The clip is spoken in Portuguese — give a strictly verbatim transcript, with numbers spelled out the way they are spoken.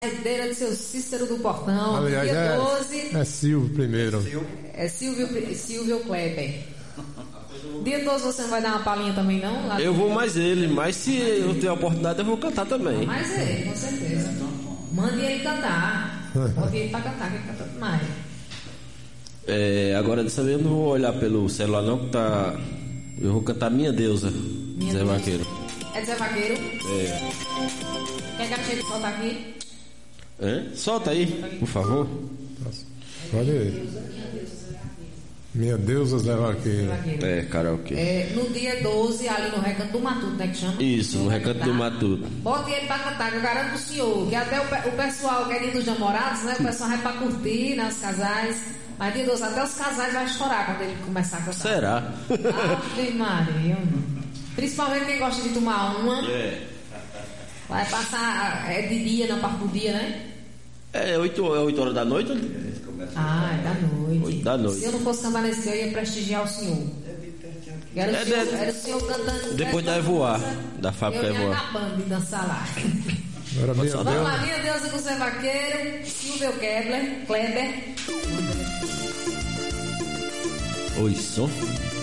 herdeira de seu Cícero do Portão. Aliás, dia é, doze. É Silvio primeiro. É Silvio, Silvio Kleber. Dia doze você não vai dar uma palhinha também, não? Lá eu vou mais ele, mas se eu tiver a oportunidade eu vou cantar também. Mais ele, com certeza. Mande ele cantar. Mande ele pra cantar, que ele canta demais. É, agora dessa vez eu não vou olhar pelo celular não, que tá. Eu vou cantar Minha Deusa, Minha Zé Deusa. Vaqueiro. É de Zé Vaqueiro? É. Quer que a gente solta aqui? É? Solta aí, por favor. Pode ir. Minha deusa Zé Vaqueiro. Vaqueiro. É, karaokê. É, no dia doze, ali no Recanto do Matuto, né, que chama? Isso, no Recanto do Matuto. Bote ele pra cantar, que eu garanto pro senhor, que até o, pe- o pessoal que é dia dos namorados, né, o pessoal vai pra curtir, né, os casais, mas dia doze, até os casais vão chorar quando ele começar a cantar. Será? Ave Maria, mano. Principalmente quem gosta de tomar uma. É. Vai passar, é de dia, na parte do dia, né? É oito horas da noite? Ah, é da noite. Oito da noite. Se eu não fosse cantar nesse dia, eu ia prestigiar o senhor. Era o, É, senhor, de- era o senhor cantando. Depois da Evoar, da fábrica Eu ia Evoar. acabando de dançar lá. Agora minha Vamos lá, deusa. minha deusa com o Zé Vaqueiro, Silvio Kleber, Kleber. Oi, som.